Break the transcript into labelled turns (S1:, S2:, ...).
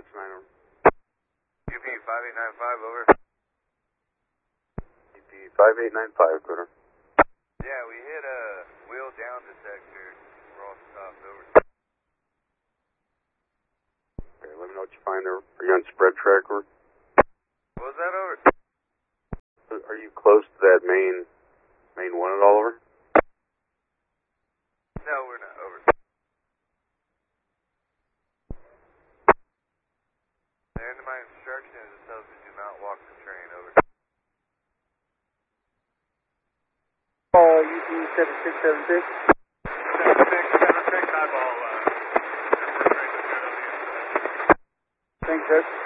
S1: 9.
S2: UP 5895, over.
S1: UP 5895, go ahead.
S2: Yeah, we hit a wheel down detector. We're all stopped, over.
S1: Okay, let me know what you find there. Are you on spread tracker?
S2: What was that, over?
S1: Are you close to that main one at all, over?
S2: No, we're not, over. The end of my instructions, it tells me do not walk the train, over.
S3: UP 7676.
S2: 7676, eyeball,
S3: Thanks, sir.